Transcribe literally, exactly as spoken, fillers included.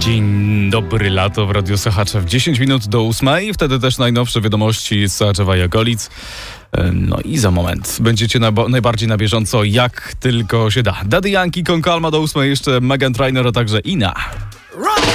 Dzień dobry, lato w Radiu Sochaczew. W dziesięć minut do ósmej, wtedy też najnowsze wiadomości z Sochaczewa i okolic. No i za moment będziecie na, najbardziej na bieżąco, jak tylko się da. Daddy Yankee, Con Calma do ósmej, jeszcze Meghan Trainor, a także Ina.